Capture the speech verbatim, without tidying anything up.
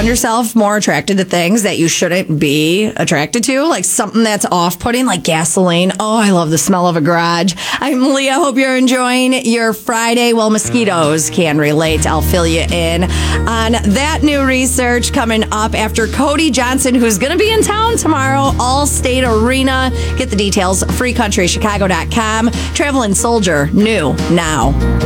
found yourself more attracted to things that you shouldn't be attracted to? Like something that's off-putting, like gasoline. Oh, I love the smell of a garage. I'm Leah. Hope you're enjoying your Friday. Well, mosquitoes can relate. I'll fill you in on that new research coming up after Cody Johnson, who's going to be in town tomorrow, All-State Arena. Get the details, free country chicago dot com. Traveling Soldier, new now.